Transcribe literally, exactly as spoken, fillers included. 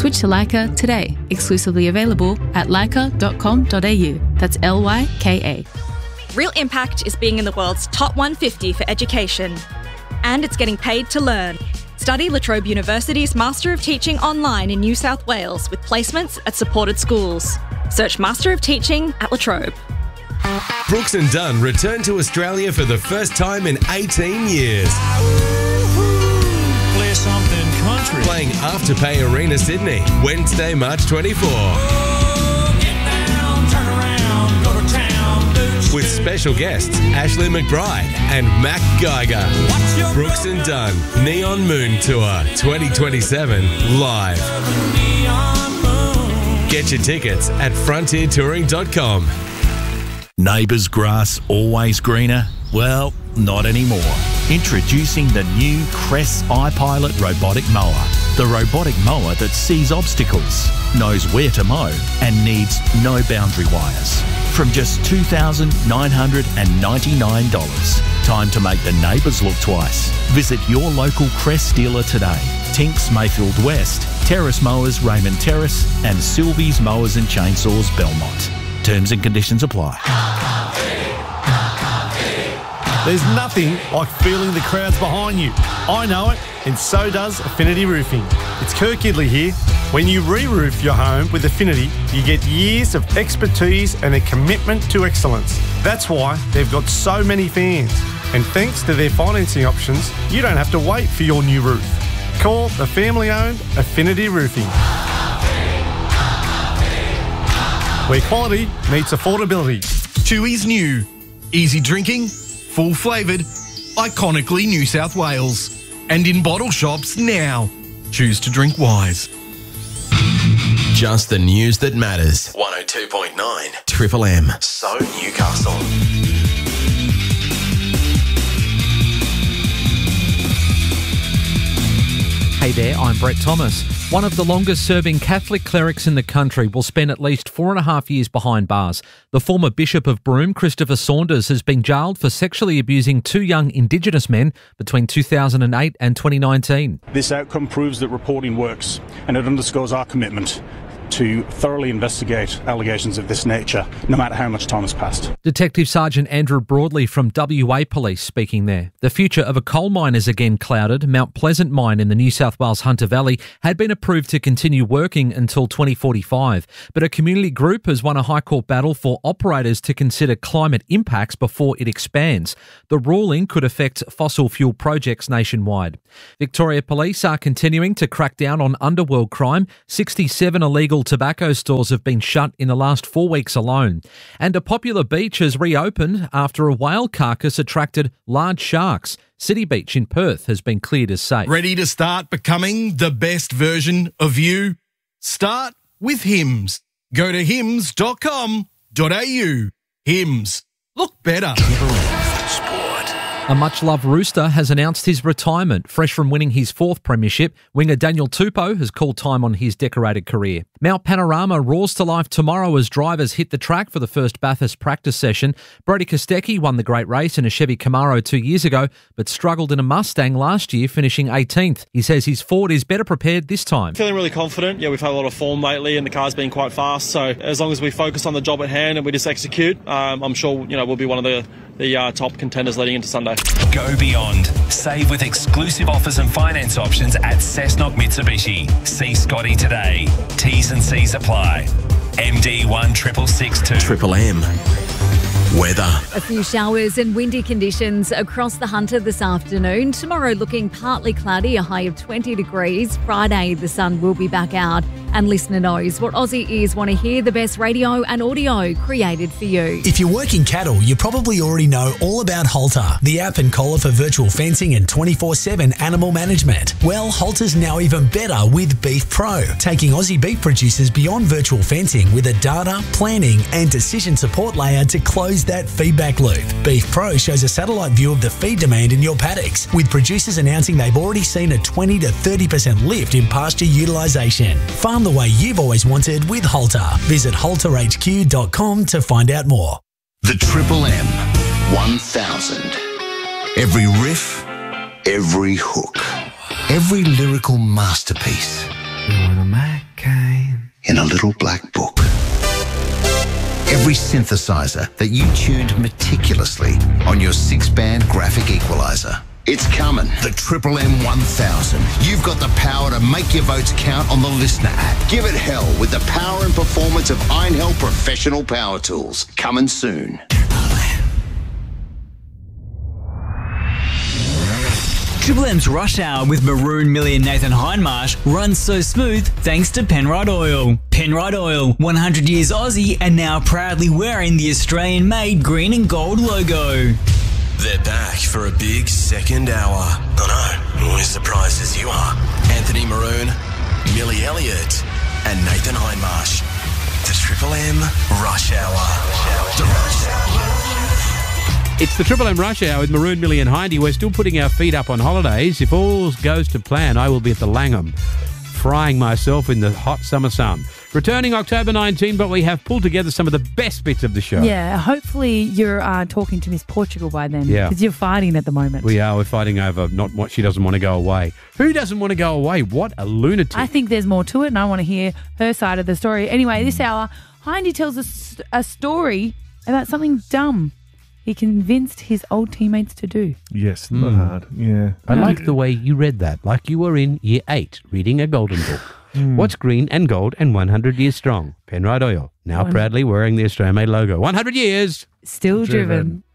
Switch to Lyca today. Exclusively available at lyca dot com dot a u. That's L Y K A. Real Impact is being in the world's top one hundred fifty for education. And it's getting paid to learn. Study La Trobe University's Master of Teaching online in New South Wales with placements at supported schools. Search Master of Teaching at La Trobe. Brooks and Dunn return to Australia for the first time in eighteen years. Play something country. Playing Afterpay Arena, Sydney, Wednesday, March twenty-fourth. With special guests Ashley McBride and Mac Geiger. Brooks and Dunn Neon Moon Tour twenty twenty-seven live. Get your tickets at frontier touring dot com. Neighbours' grass always greener? Well, not anymore. Introducing the new Crest iPilot robotic mower. The robotic mower that sees obstacles, knows where to mow, and needs no boundary wires. From just two thousand nine hundred ninety-nine dollars. Time to make the neighbours look twice. Visit your local Crest dealer today. Tinks Mayfield West, Terrace Mowers Raymond Terrace, and Sylvie's Mowers and Chainsaws Belmont. Terms and conditions apply. There's nothing like feeling the crowds behind you. I know it, and so does Affinity Roofing. It's Kirk Gidley here. When you re-roof your home with Affinity, you get years of expertise and a commitment to excellence. That's why they've got so many fans. And thanks to their financing options, you don't have to wait for your new roof. Call the family-owned Affinity Roofing. Where quality meets affordability. Chewy's new. Easy drinking, full flavoured, iconically New South Wales. And in bottle shops now. Choose to drink wise. Just the news that matters. one oh two point nine Triple M. So Newcastle. Hey there, I'm Brett Thomas. One of the longest-serving Catholic clerics in the country will spend at least four and a half years behind bars. The former Bishop of Broome, Christopher Saunders, has been jailed for sexually abusing two young Indigenous men between two thousand eight and twenty nineteen. This outcome proves that reporting works, and it underscores our commitment to thoroughly investigate allegations of this nature, no matter how much time has passed. Detective Sergeant Andrew Broadley from W A Police speaking there. The future of a coal mine is again clouded. Mount Pleasant Mine in the New South Wales Hunter Valley had been approved to continue working until twenty forty-five, but a community group has won a High Court battle for operators to consider climate impacts before it expands. The ruling could affect fossil fuel projects nationwide. Victoria Police are continuing to crack down on underworld crime. sixty-seven illegal tobacco stores have been shut in the last four weeks alone. And a popular beach has reopened after a whale carcass attracted large sharks. City Beach in Perth has been cleared as safe. Ready to start becoming the best version of you? Start with Hims. Go to hims dot com dot a u. Hims. Look better. A much-loved Rooster has announced his retirement. Fresh from winning his fourth premiership, winger Daniel Tupou has called time on his decorated career. Mount Panorama roars to life tomorrow as drivers hit the track for the first Bathurst practice session. Brodie Kostecki won the great race in a Chevy Camaro two years ago, but struggled in a Mustang last year, finishing eighteenth. He says his Ford is better prepared this time. Feeling really confident. Yeah, we've had a lot of form lately and the car's been quite fast, so as long as we focus on the job at hand and we just execute, um, I'm sure you know we'll be one of the, the uh, top contenders leading into Sunday. Go beyond. Save with exclusive offers and finance options at Cessnock Mitsubishi. See Scotty today. T's and C's apply. M D one six six six two. Triple M. Weather. A few showers and windy conditions across the Hunter this afternoon. Tomorrow looking partly cloudy, a high of twenty degrees. Friday, the sun will be back out. And listener knows what Aussie ears want to hear, the best radio and audio created for you. If you work in cattle, you probably already know all about Halter, the app and collar for virtual fencing and twenty-four seven animal management. Well, Halter's now even better with Beef Pro, taking Aussie beef producers beyond virtual fencing with a data, planning and decision support layer to close that feedback loop. Beef Pro shows a satellite view of the feed demand in your paddocks, with producers announcing they've already seen a twenty to thirty percent lift in pasture utilisation. Farm the way you've always wanted with Halter. Visit halter h q dot com to find out more. The Triple M one thousand. Every riff, every hook, every lyrical masterpiece. in a little black book. Every synthesizer that you tuned meticulously on your six-band graphic equalizer. It's coming, the Triple M one thousand. You've got the power to make your votes count on the Listener app. Give it hell with the power and performance of Einhell Professional Power Tools. Coming soon. Triple M's Rush Hour with Maroon Millie and Nathan Hindmarsh runs so smooth thanks to Penrite Oil. Penrite Oil, one hundred years Aussie and now proudly wearing the Australian-made green and gold logo. They're back for a big second hour. I know, we're as surprised as you are. Anthony Maroon, Millie Elliott and Nathan Hindmarsh. The Triple M Rush Hour. The Rush Hour. It's the Triple M Rush Hour with Maroon, Millie and Hindy. We're still putting our feet up on holidays. If all goes to plan, I will be at the Langham, frying myself in the hot summer sun. Returning October nineteenth, but we have pulled together some of the best bits of the show. Yeah, hopefully you're uh, talking to Miss Portugal by then. Yeah. Because you're fighting at the moment. We are. We're fighting over not what she doesn't want to go away. Who doesn't want to go away? What a lunatic. I think there's more to it, and I want to hear her side of the story. Anyway, this hour, Hindy tells us a story about something dumb he convinced his old teammates to do. Yes, not mm. hard. Yeah. I like the way you read that, like you were in year eight reading a golden book. Mm. What's green and gold and one hundred years strong? Penrite Oil, now One. proudly wearing the Australian-made logo. one hundred years! Still driven. driven.